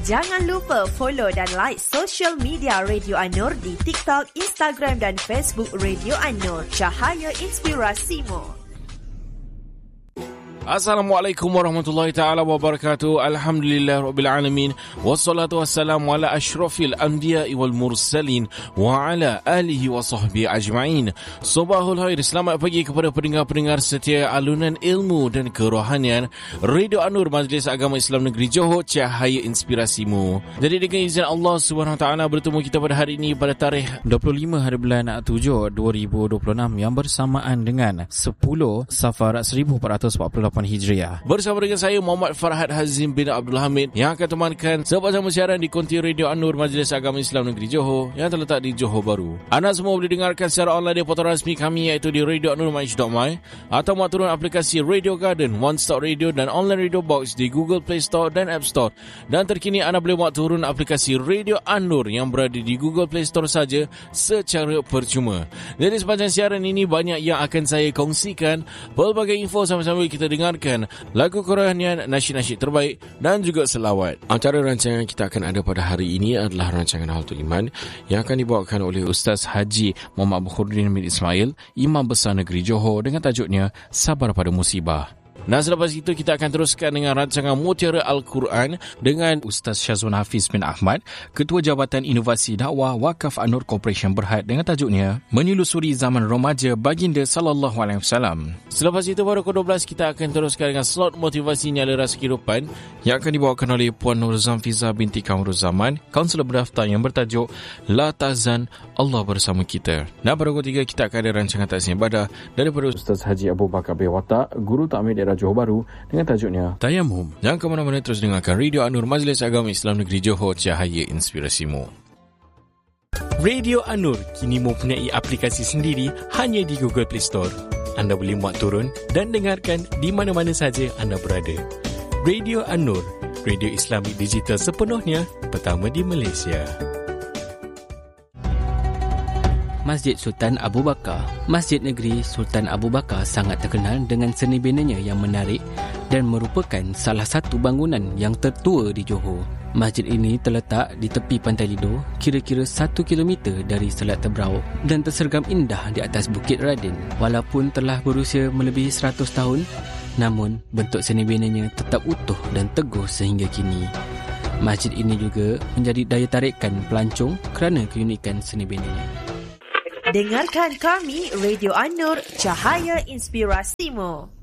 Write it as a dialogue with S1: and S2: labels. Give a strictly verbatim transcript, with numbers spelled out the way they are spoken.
S1: Jangan lupa follow dan like social media Radio An-Nur di TikTok, Instagram dan Facebook Radio An-Nur. Cahaya inspirasimu.
S2: Assalamualaikum warahmatullahi taala wabarakatuh. Alhamdulillah rabbil alamin. Wassalatu wassalamu ala asyrafil anbiya'i wal mursalin wa ala alihi wa sahbihi ajma'in. Sabahul khair. Selamat pagi kepada pendengar-pendengar setia alunan ilmu dan kerohanian Radio An-Nur Majlis Agama Islam Negeri Johor, Cahaya Inspirasimu. Jadi dengan izin Allah Subhanahu wa taala bertemu kita pada hari ini pada tarikh
S3: dua puluh lima hari bulan tujuh dua ribu dua puluh enam yang bersamaan dengan sepuluh Safar seribu empat ratus empat puluh lapan Hijriah.
S2: Bersama dengan saya Muhammad Farhad Hazim bin Abdul Hamid yang akan temankan sepanjang siaran di konti Radio An-Nur Majlis Agama Islam Negeri Johor yang terletak di Johor Bahru. Anda semua boleh dengarkan secara online di portal rasmi kami iaitu di radio anur dot my dot my atau mahu turun aplikasi Radio Garden, One Stop Radio dan Online Radio Box di Google Play Store dan App Store. Dan terkini anda boleh mahu turun aplikasi Radio An-Nur yang berada di Google Play Store saja secara percuma. Jadi sepanjang siaran ini banyak yang akan saya kongsikan pelbagai info sambil-sambil kita dengar lagu kerohanian, nasyid-nasyid terbaik dan juga selawat.
S4: Antara rancangan kita akan ada pada hari ini adalah rancangan Haltul Iman yang akan dibawakan oleh Ustaz Haji Muhammad Bukhudin bin Ismail, Imam Besar Negeri Johor, dengan tajuknya Sabar pada Musibah.
S2: Nah, selepas itu kita akan teruskan dengan rancangan Mutiara Al-Quran dengan
S3: Ustaz Syazwan Hafiz bin Ahmad, Ketua Jabatan Inovasi Dakwah Wakaf An-Nur Corporation Berhad, dengan tajuknya Menyelusuri Zaman Remaja Baginda Sallallahu Alaihi Wasallam.
S2: Selepas itu pada pukul dua belas kita akan teruskan dengan slot motivasi nyala rasa kehidupan
S4: yang akan dibawakan oleh Puan Nur Zamfiza binti Kamrul Zaman, kaunselor berdaftar, yang bertajuk La Tahzan, Allah Bersama Kita. Nah, pada pukul tiga kita akan ada rancangan Taksim Ibadah daripada Ustaz Haji Abu Bakar bin Watak, Guru Takmir Daerah Johor Bahru, dengan tajuknya
S2: Tayamum. Jangan ke mana-mana, terus dengarkan Radio An-Nur Majlis Agama Islam Negeri Johor, Cahaya Inspirasimu. Radio An-Nur kini mempunyai aplikasi sendiri hanya di Google Play Store. Anda boleh muat turun dan dengarkan di mana-mana saja anda berada. Radio An-Nur, radio Islamik digital sepenuhnya pertama di Malaysia.
S5: Masjid Sultan Abu Bakar. Masjid Negeri Sultan Abu Bakar sangat terkenal dengan seni binanya yang menarik dan merupakan salah satu bangunan yang tertua di Johor. Masjid ini terletak di tepi Pantai Lido, kira-kira satu kilometer dari Selat Tebrau, dan tersergam indah di atas Bukit Radin. Walaupun telah berusia melebihi seratus tahun, namun bentuk seni binanya tetap utuh dan teguh sehingga kini. Masjid ini juga menjadi daya tarikan pelancong kerana keunikan seni binanya.
S1: Dengarkan kami Radio An-Nur, Cahaya Inspirasimu.